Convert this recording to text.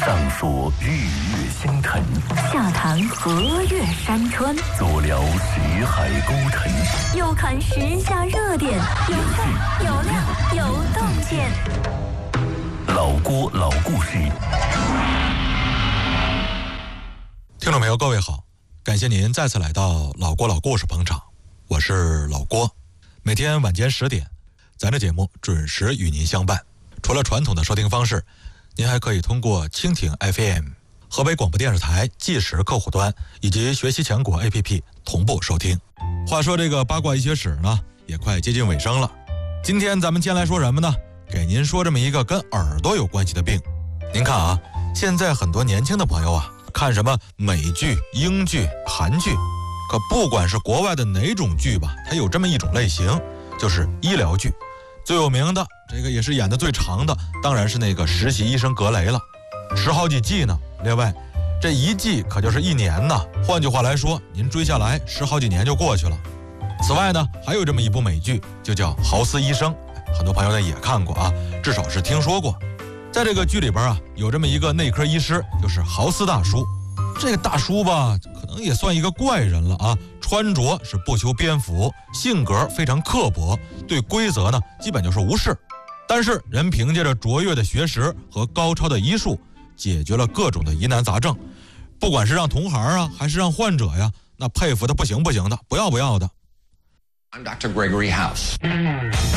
上说日月星辰， 下谈河岳山川， 左聊识海沟沉， 右看时下热点，有趣有料有洞见。 老郭老故事。 听众朋友，各位好，感谢您再次来到老郭老故事捧场，我是老郭。每天晚间10点，咱这节目准时与您相伴。除了传统的收听方式，您还可以通过蜻蜓 FM、河北广播电视台即时客户端以及学习强国 APP 同步收听。话说这个八卦医学史呢，也快接近尾声了。今天咱们先来说什么呢？给您说这么一个跟耳朵有关系的病。您看啊，现在很多年轻的朋友啊，看什么美剧、英剧、韩剧，可不管是国外的哪种剧吧，它有这么一种类型，就是医疗剧。最有名的，这个也是演的最长的，当然是那个实习医生格雷了，10好几季呢。另外，这一季可就是1年呢。换句话来说，您追下来10好几年就过去了。此外呢，还有这么一部美剧，就叫《豪斯医生》，很多朋友呢也看过啊，至少是听说过。在这个剧里边啊，有这么一个内科医师，就是豪斯大叔。这个大叔吧，可能也算一个怪人了啊，穿着是不修边幅，性格非常刻薄，对规则呢基本就是无视。但是人凭借着卓越的学识和高超的医术，解决了各种的疑难杂症，不管是让同行啊，还是让患者呀，那佩服的不行的，不要的。 I'm Dr. Gregory House.